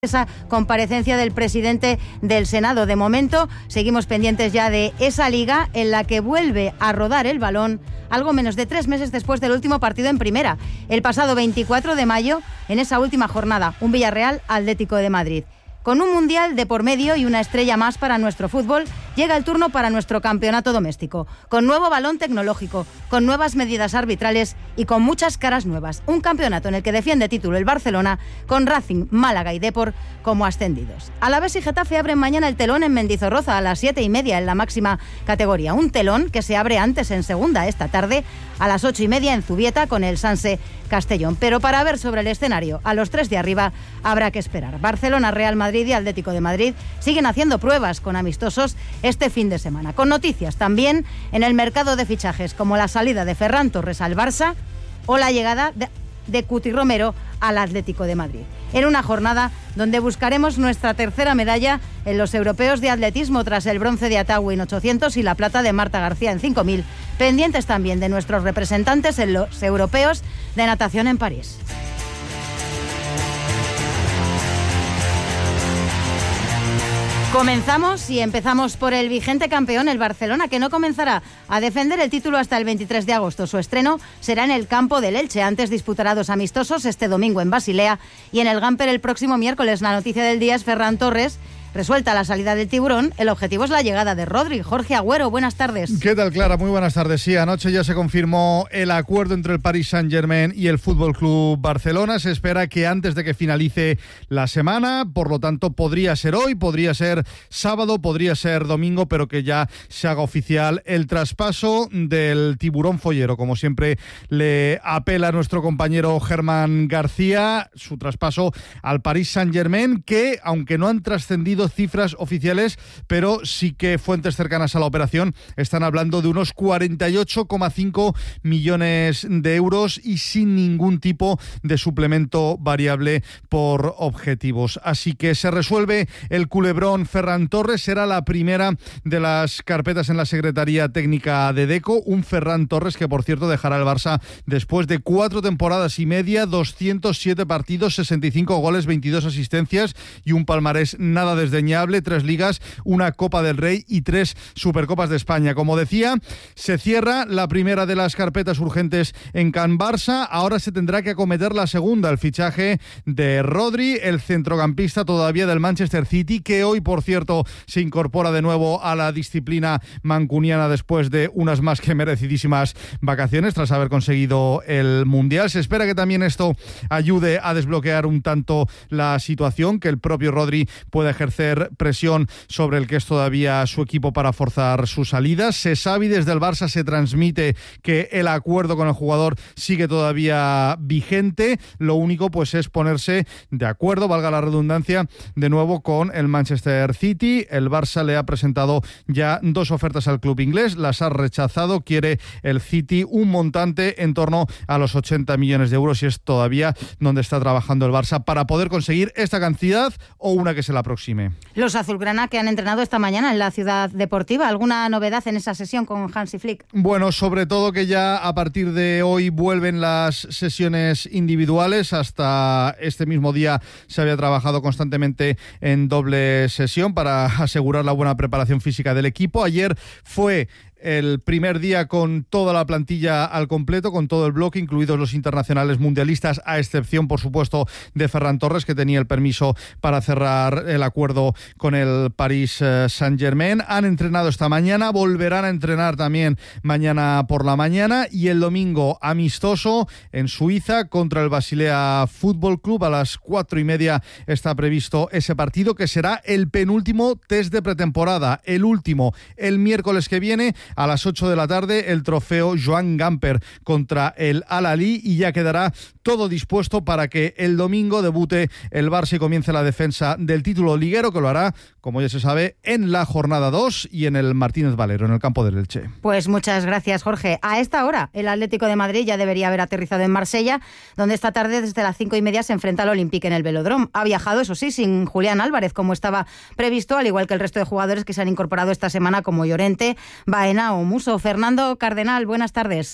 Esa comparecencia del presidente del Senado. De momento, seguimos pendientes ya de esa liga en la que vuelve a rodar el balón algo menos de 3 meses después del último partido en primera. El pasado 24 de mayo, en esa última jornada, un Villarreal Atlético de Madrid. Con un mundial de por medio y una estrella más para nuestro fútbol, llega el turno para nuestro campeonato doméstico, con nuevo balón tecnológico, con nuevas medidas arbitrales y con muchas caras nuevas. Un campeonato en el que defiende título el Barcelona, con Racing, Málaga y Depor como ascendidos. Alavés y Getafe abren mañana el telón en Mendizorroza a las 7:30 en la máxima categoría. Un telón que se abre antes en segunda esta tarde a las 8:30 en Zubieta con el Sanse Castellón. Pero para ver sobre el escenario a los 3 de arriba habrá que esperar. Barcelona, Real Madrid y Atlético de Madrid siguen haciendo pruebas con amistosos este fin de semana. Con noticias también en el mercado de fichajes, como la salida de Ferran Torres al Barça o la llegada de Cuti Romero al Atlético de Madrid. En una jornada donde buscaremos nuestra tercera medalla en los europeos de atletismo tras el bronce de Ataúi en 800 y la plata de Marta García en 5000. Pendientes también de nuestros representantes en los europeos de natación en París. Comenzamos y empezamos por el vigente campeón, el Barcelona, que no comenzará a defender el título hasta el 23 de agosto. Su estreno será en el campo del Elche. Antes disputará 2 amistosos este domingo en Basilea y en el Gamper el próximo miércoles. La noticia del día es Ferran Torres. Resuelta la salida del Tiburón, el objetivo es la llegada de Rodri. Jorge Agüero, buenas tardes. ¿Qué tal, Clara? Muy buenas tardes. Sí, anoche ya se confirmó el acuerdo entre el Paris Saint-Germain y el Fútbol Club Barcelona. Se espera que antes de que finalice la semana, por lo tanto podría ser hoy, podría ser sábado, podría ser domingo, pero que ya se haga oficial el traspaso del Tiburón Follero. Como siempre le apela a nuestro compañero Germán García, su traspaso al Paris Saint-Germain, que aunque no han trascendido cifras oficiales, pero sí que fuentes cercanas a la operación están hablando de unos 48,5 millones de euros y sin ningún tipo de suplemento variable por objetivos. Así que se resuelve el culebrón Ferran Torres, será la primera de las carpetas en la Secretaría Técnica de Deco, un Ferran Torres que por cierto dejará el Barça después de 4 temporadas y media, 207 partidos, 65 goles, 22 asistencias y un palmarés nada desdeñable, 3 ligas, una Copa del Rey y 3 Supercopas de España. Como decía, se cierra la primera de las carpetas urgentes en Can Barça. Ahora se tendrá que acometer la segunda, el fichaje de Rodri, el centrocampista todavía del Manchester City, que hoy, por cierto, se incorpora de nuevo a la disciplina mancuniana después de unas más que merecidísimas vacaciones tras haber conseguido el Mundial. Se espera que también esto ayude a desbloquear un tanto la situación, que el propio Rodri pueda ejercer presión sobre el que es todavía su equipo para forzar su salida. Se sabe y desde el Barça se transmite que el acuerdo con el jugador sigue todavía vigente. Lo único pues es ponerse de acuerdo, valga la redundancia, de nuevo con el Manchester City. El Barça le ha presentado ya 2 ofertas al club inglés, las ha rechazado. Quiere el City un montante en torno a los 80 millones de euros y es todavía donde está trabajando el Barça para poder conseguir esta cantidad o una que se la aproxime. Los azulgrana que han entrenado esta mañana en la Ciudad Deportiva. ¿Alguna novedad en esa sesión con Hansi Flick? Bueno, sobre todo que ya a partir de hoy vuelven las sesiones individuales. Hasta este mismo día se había trabajado constantemente en doble sesión para asegurar la buena preparación física del equipo. Ayer fue el primer día con toda la plantilla al completo, con todo el bloque, incluidos los internacionales mundialistas, a excepción, por supuesto, de Ferran Torres, que tenía el permiso para cerrar el acuerdo con el Paris Saint-Germain. Han entrenado esta mañana, volverán a entrenar también mañana por la mañana y el domingo amistoso en Suiza contra el Basilea Fútbol Club. A las 4:30 está previsto ese partido, que será el penúltimo test de pretemporada, el último el miércoles que viene a las 8 de la tarde, el trofeo Joan Gamper contra el Al-Ahly, y ya quedará todo dispuesto para que el domingo debute el Barça y comience la defensa del título liguero, que lo hará, como ya se sabe, en la jornada 2 y en el Martínez Valero, en el campo del Elche. Pues muchas gracias, Jorge. A esta hora, el Atlético de Madrid ya debería haber aterrizado en Marsella, donde esta tarde desde las 5:30 se enfrenta al Olympique en el Velódromo. Ha viajado, eso sí, sin Julián Álvarez, como estaba previsto, al igual que el resto de jugadores que se han incorporado esta semana, como Llorente, Baena o Muso. Fernando Cardenal, buenas tardes.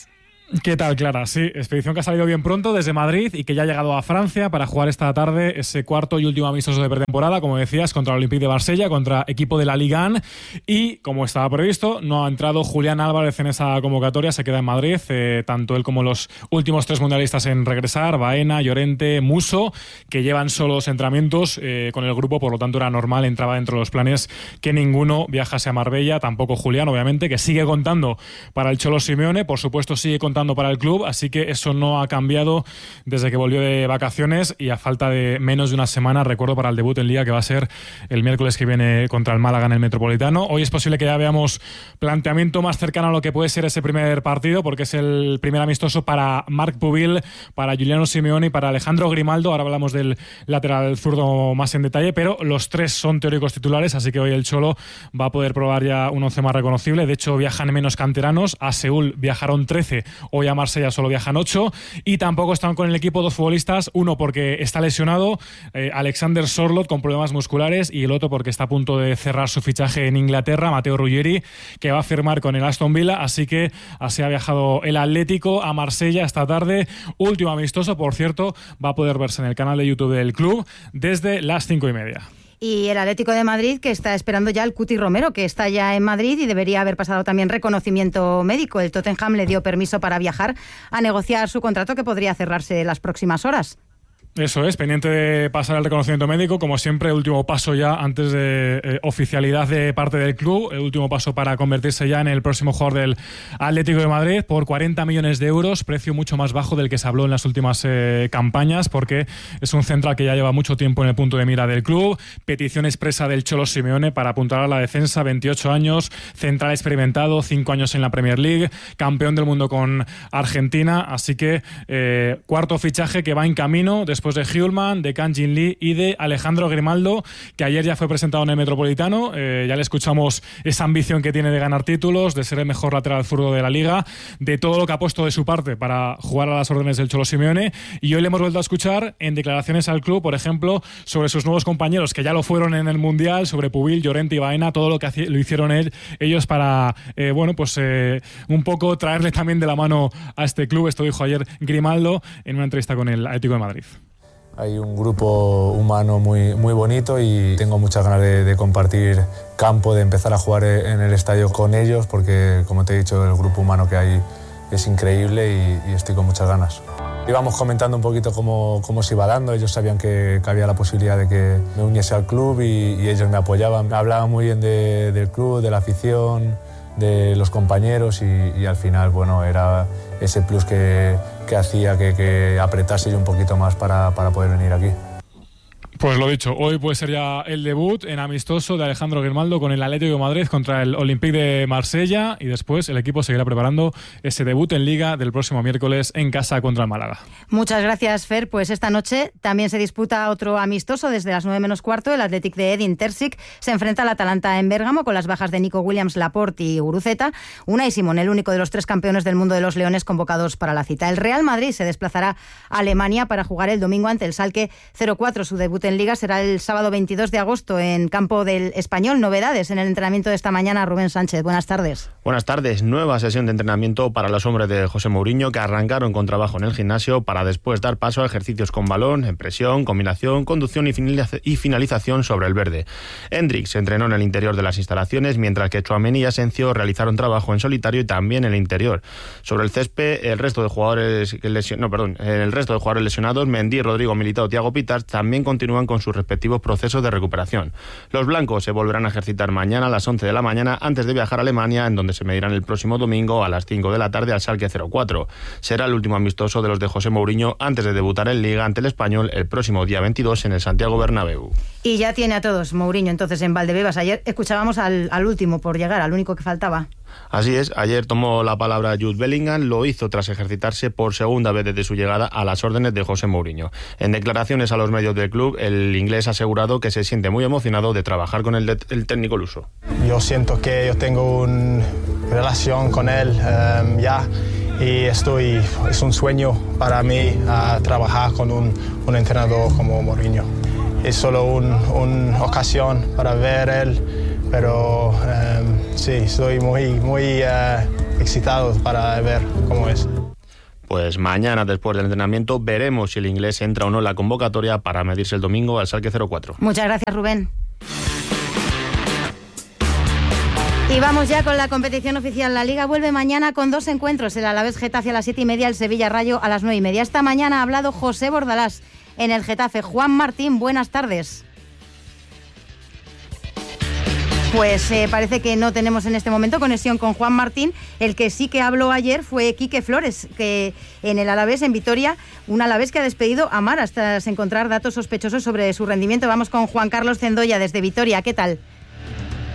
¿Qué tal, Clara? Sí, expedición que ha salido bien pronto desde Madrid y que ya ha llegado a Francia para jugar esta tarde ese cuarto y último amistoso de pretemporada, como decías, contra el Olympique de Marsella, contra equipo de la Ligue 1. Y, como estaba previsto, no ha entrado Julián Álvarez en esa convocatoria, se queda en Madrid, tanto él como los últimos 3 mundialistas en regresar, Baena, Llorente, Musso, que llevan solos entrenamientos con el grupo, por lo tanto era normal, entraba dentro de los planes que ninguno viajase a Marbella, tampoco Julián, obviamente, que sigue contando para el Cholo Simeone, por supuesto sigue contando para el club, así que eso no ha cambiado desde que volvió de vacaciones y a falta de menos de una semana, recuerdo, para el debut en Liga, que va a ser el miércoles que viene contra el Málaga en el Metropolitano. Hoy es posible que ya veamos planteamiento más cercano a lo que puede ser ese primer partido, porque es el primer amistoso para Marc Pubil, para Giuliano Simeone y para Alejandro Grimaldo. Ahora hablamos del lateral zurdo más en detalle, pero los 3 son teóricos titulares, así que hoy el Cholo va a poder probar ya un 11 más reconocible. De hecho, viajan menos canteranos. A Seúl viajaron 13, hoy a Marsella solo viajan 8, y tampoco están con el equipo 2 futbolistas, uno porque está lesionado, Alexander Sorloth con problemas musculares, y el otro porque está a punto de cerrar su fichaje en Inglaterra, Matteo Ruggeri, que va a firmar con el Aston Villa, así que así ha viajado el Atlético a Marsella esta tarde, último amistoso, por cierto, va a poder verse en el canal de YouTube del club desde las 5:30. Y el Atlético de Madrid, que está esperando ya al Cuti Romero, que está ya en Madrid y debería haber pasado también reconocimiento médico. El Tottenham le dio permiso para viajar a negociar su contrato, que podría cerrarse en las próximas horas. Eso es, pendiente de pasar el reconocimiento médico, como siempre, último paso ya antes de oficialidad de parte del club, el último paso para convertirse ya en el próximo jugador del Atlético de Madrid por 40 millones de euros, precio mucho más bajo del que se habló en las últimas campañas, porque es un central que ya lleva mucho tiempo en el punto de mira del club, petición expresa del Cholo Simeone para apuntar a la defensa, 28 años, central experimentado, 5 años en la Premier League, campeón del mundo con Argentina, así que cuarto fichaje que va en camino después de Hjulmand, de Kang Jin Lee y de Alejandro Grimaldo, que ayer ya fue presentado en el Metropolitano. Ya le escuchamos esa ambición que tiene de ganar títulos, de ser el mejor lateral zurdo de la Liga, de todo lo que ha puesto de su parte para jugar a las órdenes del Cholo Simeone, y hoy le hemos vuelto a escuchar en declaraciones al club, por ejemplo, sobre sus nuevos compañeros que ya lo fueron en el Mundial, sobre Pubil, Llorente y Baena, todo lo que lo hicieron ellos para un poco traerle también de la mano a este club. Esto dijo ayer Grimaldo en una entrevista con el Atlético de Madrid. Hay un grupo humano muy, muy bonito y tengo muchas ganas de compartir campo, de empezar a jugar en el estadio con ellos, porque, como te he dicho, el grupo humano que hay es increíble y estoy con muchas ganas. Íbamos comentando un poquito cómo se iba dando. Ellos sabían que había la posibilidad de que me uniese al club y ellos me apoyaban. Me hablaban muy bien del club, de la afición, de los compañeros y al final, bueno, era ese plus que hacía que apretase yo un poquito más para poder venir aquí. Pues lo dicho, hoy puede ser ya el debut en amistoso de Alejandro Grimaldo con el Atlético de Madrid contra el Olympique de Marsella, y después el equipo seguirá preparando ese debut en Liga del próximo miércoles en casa contra el Málaga. Muchas gracias, Fer. Pues esta noche también se disputa otro amistoso desde las 9:15. El Athletic de Edin Terzic se enfrenta al Atalanta en Bérgamo con las bajas de Nico Williams, Laporte y Guruceta. Unai Simón, el único de los 3 campeones del mundo de los Leones convocados para la cita. El Real Madrid se desplazará a Alemania para jugar el domingo ante el Schalke 04. Su debut en Liga será el sábado 22 de agosto en campo del Español. Novedades en el entrenamiento de esta mañana. Rubén Sánchez, buenas tardes. Buenas tardes. Nueva sesión de entrenamiento para los hombres de José Mourinho, que arrancaron con trabajo en el gimnasio para después dar paso a ejercicios con balón, en presión, combinación, conducción y finalización sobre el verde. Hendrik se entrenó en el interior de las instalaciones, mientras que Tchouaméni y Asensio realizaron trabajo en solitario y también en el interior. Sobre el césped, el resto de jugadores lesionados, Mendy, Rodrigo, Militao, Thiago Pitars, también continúan con sus respectivos procesos de recuperación. Los blancos se volverán a ejercitar mañana a las 11 de la mañana antes de viajar a Alemania, en donde se medirán el próximo domingo a las 5 de la tarde al Schalke 04. Será el último amistoso de los de José Mourinho antes de debutar en Liga ante el Español el próximo día 22 en el Santiago Bernabéu. Y ya tiene a todos Mourinho entonces en Valdebebas. Ayer escuchábamos al último por llegar, al único que faltaba. Así es, ayer tomó la palabra Jude Bellingham, lo hizo tras ejercitarse por segunda vez desde su llegada a las órdenes de José Mourinho. En declaraciones a los medios del club, el inglés ha asegurado que se siente muy emocionado de trabajar con el técnico luso. Yo siento que yo tengo una relación con él ya, y es un sueño para mí trabajar con un entrenador como Mourinho. Es solo una ocasión para ver él, pero sí, estoy muy excitado para ver cómo es. Pues mañana, después del entrenamiento, veremos si el inglés entra o no en la convocatoria para medirse el domingo al Schalke 04. Muchas gracias, Rubén. Y vamos ya con la competición oficial. La Liga vuelve mañana con 2 encuentros. El Alavés Getafe a las 7:30, el Sevilla Rayo a las 9:30. Esta mañana ha hablado José Bordalás en el Getafe. Juan Martín, buenas tardes. Pues parece que no tenemos en este momento conexión con Juan Martín. El que sí que habló ayer fue Quique Flores, que en el Alavés, en Vitoria, un Alavés que ha despedido a Maras tras encontrar datos sospechosos sobre su rendimiento. Vamos con Juan Carlos Cendoya desde Vitoria. ¿Qué tal?